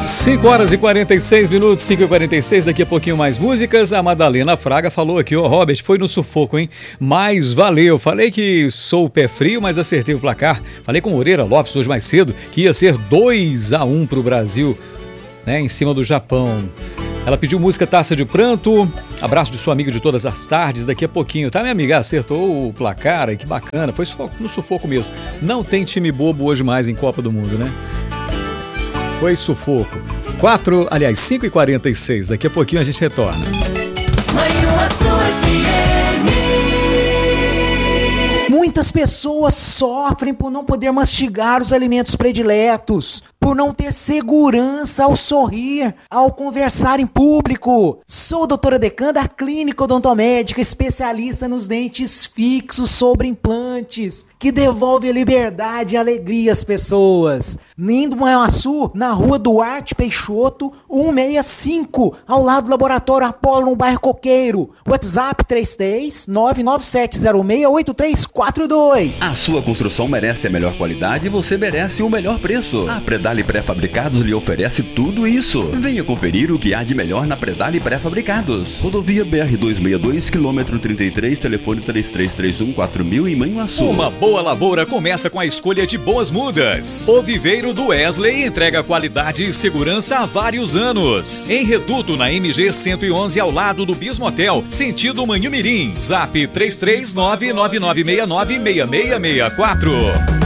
5 horas e 46 minutos, 5h46, daqui a pouquinho mais músicas. A Madalena Fraga falou aqui, Robert, foi no sufoco, hein? Mas valeu, falei que sou pé frio, mas acertei o placar. Falei com Moreira Lopes hoje mais cedo, que ia ser 2-1 pro Brasil, né, em cima do Japão. Ela pediu música Taça de Pranto, abraço de sua amiga de todas as tardes, daqui a pouquinho, tá, minha amiga? Acertou o placar, que bacana, foi no sufoco mesmo. Não tem time bobo hoje mais em Copa do Mundo, né? Foi sufoco. 5h46, daqui a pouquinho a gente retorna. Muitas pessoas sofrem por não poder mastigar os alimentos prediletos, por não ter segurança ao sorrir, ao conversar em público. Sou a doutora Decan da Clínica Odontomédica, especialista nos dentes fixos sobre implantes, que devolve a liberdade e alegria às pessoas. Lindo Manhuaçu, na rua Duarte Peixoto, 165, ao lado do Laboratório Apolo, no bairro Coqueiro. WhatsApp 33997068342. A sua construção merece a melhor qualidade e você merece o melhor preço. A Predale Pré-Fabricados lhe oferece tudo isso. Venha conferir o que há de melhor na Predale Pré-Fabricados. Rodovia BR-262, quilômetro 33, telefone 3331-4000 em Manhuaçu. Uma boa lavoura começa com a escolha de boas mudas. O Viveiro do Wesley entrega qualidade e segurança há vários anos. Em Reduto, na MG 111, ao lado do Bismotel, sentido Manhumirim. Zap 33999696664.